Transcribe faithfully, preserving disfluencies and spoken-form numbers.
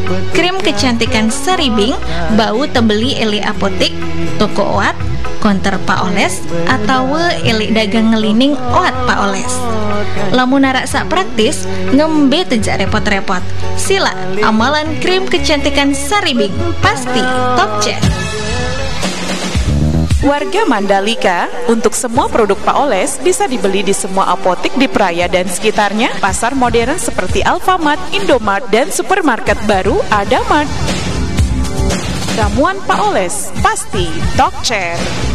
Krim kecantikan Saribing, bau tebeli eli apotik, toko oat, konter Pak Oles, atau eli dagang ngelining oat Pak Oles. Lamun naraksa praktis, ngembe tejak repot-repot. Sila amalan krim kecantikan Saribing, pasti top check. Warga Mandalika, untuk semua produk Pak Oles bisa dibeli di semua apotik di Praia dan sekitarnya, pasar modern seperti Alfamart, Indomart, dan supermarket baru Adamart. Ramuan Pak Oles, pasti top chair.